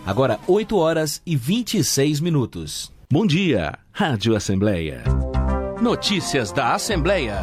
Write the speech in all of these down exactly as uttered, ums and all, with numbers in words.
Agora oito horas e vinte e seis minutos. Bom dia, Rádio Assembleia. Notícias da Assembleia.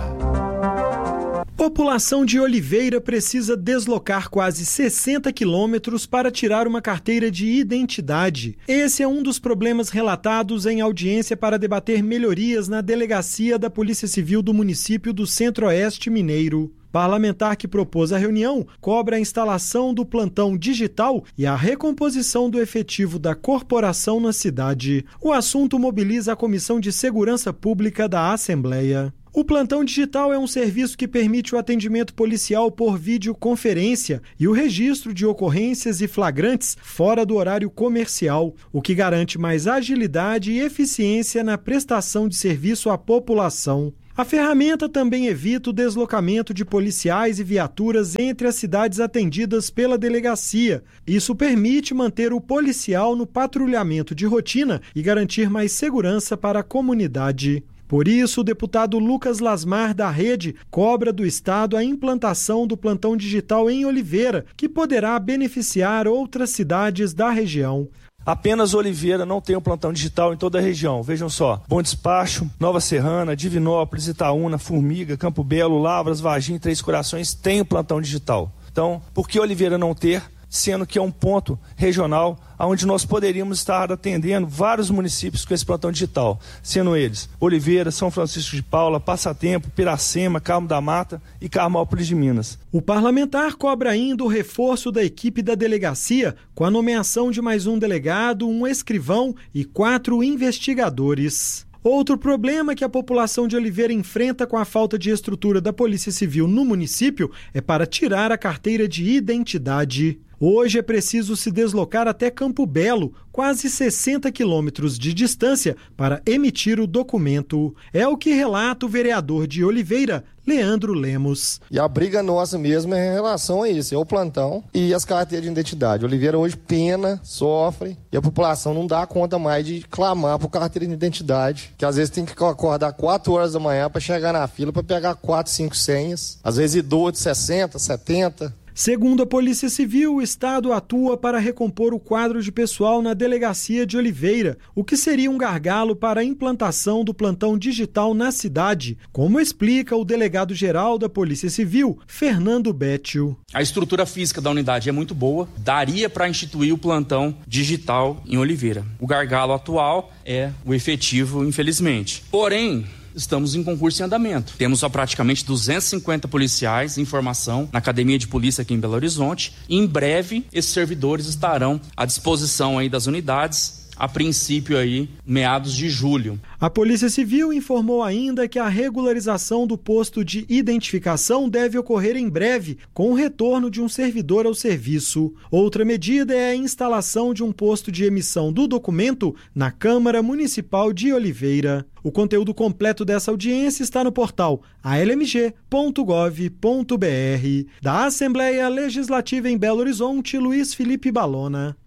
População de Oliveira precisa deslocar quase sessenta quilômetros para tirar uma carteira de identidade. Esse é um dos problemas relatados em audiência para debater melhorias na delegacia da Polícia Civil do município do Centro-Oeste Mineiro. Parlamentar que propôs a reunião cobra a instalação do plantão digital e a recomposição do efetivo da corporação na cidade. O assunto mobiliza a Comissão de Segurança Pública da Assembleia. O plantão digital é um serviço que permite o atendimento policial por videoconferência e o registro de ocorrências e flagrantes fora do horário comercial, o que garante mais agilidade e eficiência na prestação de serviço à população. A ferramenta também evita o deslocamento de policiais e viaturas entre as cidades atendidas pela delegacia. Isso permite manter o policial no patrulhamento de rotina e garantir mais segurança para a comunidade. Por isso, o deputado Lucas Lasmar, da Rede, cobra do Estado a implantação do plantão digital em Oliveira, que poderá beneficiar outras cidades da região. Apenas Oliveira não tem um plantão digital em toda a região. Vejam só, Bom Despacho, Nova Serrana, Divinópolis, Itaúna, Formiga, Campo Belo, Lavras, Varginha e Três Corações têm um plantão digital. Então, por que Oliveira não ter, sendo que é um ponto regional onde nós poderíamos estar atendendo vários municípios com esse plantão digital, sendo eles Oliveira, São Francisco de Paula, Passatempo, Piracema, Carmo da Mata e Carmópolis de Minas. O parlamentar cobra ainda o reforço da equipe da delegacia com a nomeação de mais um delegado, um escrivão e quatro investigadores. Outro problema que a população de Oliveira enfrenta com a falta de estrutura da Polícia Civil no município é para tirar a carteira de identidade. Hoje é preciso se deslocar até Campo Belo, quase sessenta quilômetros de distância, para emitir o documento. É o que relata o vereador de Oliveira, Leandro Lemos. E a briga nossa mesmo é em relação a isso, é o plantão e as carteiras de identidade. Oliveira hoje pena, sofre, e a população não dá conta mais de clamar por carteira de identidade, que às vezes tem que acordar quatro horas da manhã para chegar na fila para pegar quatro, cinco senhas, às vezes idoso de sessenta, setenta. Segundo a Polícia Civil, o Estado atua para recompor o quadro de pessoal na delegacia de Oliveira, o que seria um gargalo para a implantação do plantão digital na cidade, como explica o delegado-geral da Polícia Civil, Fernando Bétio. A estrutura física da unidade é muito boa, daria para instituir o plantão digital em Oliveira. O gargalo atual é o efetivo, infelizmente. Porém, estamos em concurso em andamento. Temos só praticamente duzentos e cinquenta policiais em formação na Academia de Polícia aqui em Belo Horizonte. E em breve, esses servidores estarão à disposição aí das unidades, a princípio aí, meados de julho. A Polícia Civil informou ainda que a regularização do posto de identificação deve ocorrer em breve, com o retorno de um servidor ao serviço. Outra medida é a instalação de um posto de emissão do documento na Câmara Municipal de Oliveira. O conteúdo completo dessa audiência está no portal a l m g ponto gov ponto b r. Da Assembleia Legislativa em Belo Horizonte, Luiz Felipe Balona.